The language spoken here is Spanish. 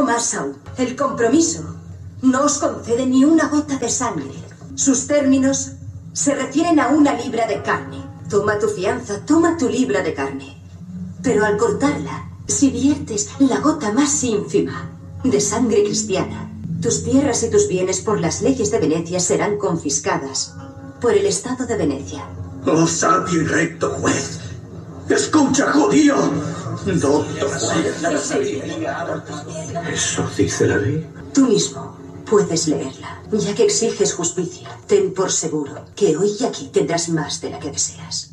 Digo más aún. El compromiso no os concede ni una gota de sangre. Sus términos se refieren a una libra de carne. Toma tu fianza, toma tu libra de carne. Pero al cortarla, si viertes la gota más ínfima de sangre cristiana, tus tierras y tus bienes por las leyes de Venecia serán confiscadas por el Estado de Venecia. Oh, sabio y recto juez. ¡Escucha, judío! No ¿Eso dice la ley? Tú mismo puedes leerla. Ya que exiges justicia, ten por seguro que hoy y aquí tendrás más de la que deseas.